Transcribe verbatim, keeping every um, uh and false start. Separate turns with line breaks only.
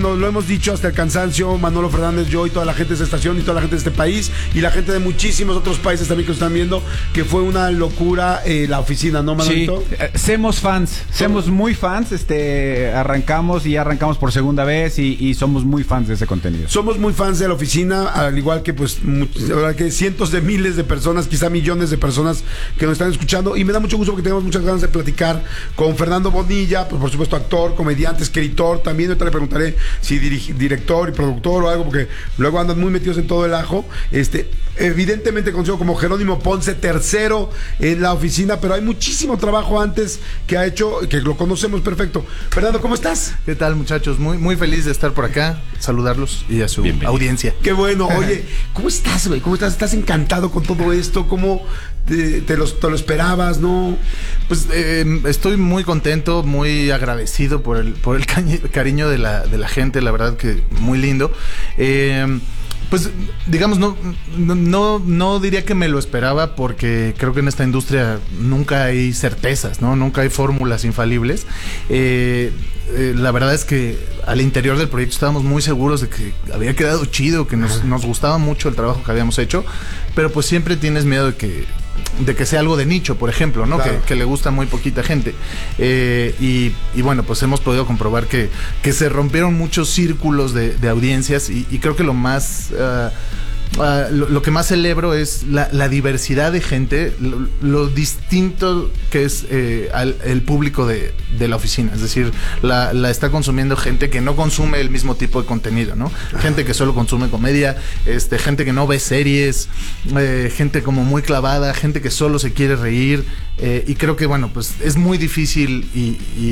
Nos lo hemos dicho hasta el cansancio, Manolo Fernández, yo y toda la gente de esta estación y toda la gente de este país y la gente de muchísimos otros países también que nos están viendo, que fue una locura eh, la oficina, ¿no, Manolito?
Sí, eh, semos fans, somos muy fans, este, arrancamos y arrancamos por segunda vez y, y somos muy fans de ese contenido.
Somos muy fans de la oficina, al igual que pues much- la verdad que cientos de miles de personas, quizá millones de personas que nos están escuchando, y me da mucho gusto porque tenemos muchas ganas de platicar con Fernando Bonilla, pues, por supuesto actor, comediante, escritor, también ahorita le preguntaré si dirige, director y productor o algo, porque luego andan muy metidos en todo el ajo. Este, evidentemente conocido como Jerónimo Ponce tercero en la oficina, pero hay muchísimo trabajo antes que ha hecho, que lo conocemos perfecto. Fernando, ¿cómo estás?
¿Qué tal, muchachos? Muy, muy feliz de estar por acá, saludarlos y a su
Bienvenido.
audiencia.
Qué bueno. Oye, ¿cómo estás, güey? ¿Cómo estás? ¿Estás encantado con todo esto? ¿Cómo te, te, los, te lo esperabas, no?
Pues eh, estoy muy contento, muy agradecido por el, por el cañi- cariño de la, de la gente, la verdad que muy lindo. Eh, Pues digamos, no, no, no diría que me lo esperaba, porque creo que en esta industria nunca hay certezas, ¿no? Nunca hay fórmulas infalibles. Eh, eh, la verdad es que al interior del proyecto estábamos muy seguros de que había quedado chido, que nos, nos gustaba mucho el trabajo que habíamos hecho, pero pues siempre tienes miedo de que de que sea algo de nicho, por ejemplo, ¿no?
Claro.
Que, que le gusta a muy poquita gente. Eh, y, y bueno, pues hemos podido comprobar que, que se rompieron muchos círculos de, de audiencias y, y creo que lo más... Uh, Uh, lo, lo que más celebro es la, la diversidad de gente, lo, lo distinto que es eh, al, el público de, de la oficina. Es decir, la, la está consumiendo gente que no consume el mismo tipo de contenido, ¿no? Gente que solo consume comedia, este, gente que no ve series, eh, gente como muy clavada, gente que solo se quiere reír. Eh, y creo que, bueno, pues es muy difícil y, y